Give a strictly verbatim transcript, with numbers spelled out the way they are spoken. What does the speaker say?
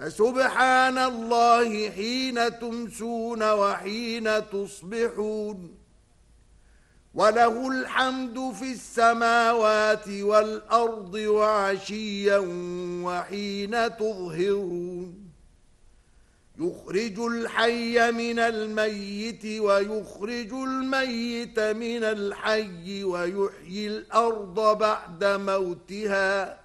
فسبحان الله حين تمسون وحين تصبحون وله الحمد في السماوات والأرض وعشيا وحين تظهرون يخرج الحي من الميت ويخرج الميت من الحي ويحيي الأرض بعد موتها